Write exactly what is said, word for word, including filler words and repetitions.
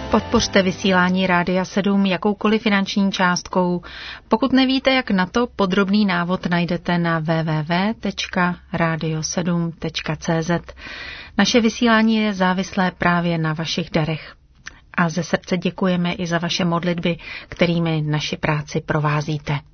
Podpořte vysílání Rádia sedm jakoukoliv finanční částkou. Pokud nevíte, jak na to, podrobný návod najdete na w w w tečka radio sedm tečka c z. Naše vysílání je závislé právě na vašich darech. A ze srdce děkujeme i za vaše modlitby, kterými naši práci provázíte.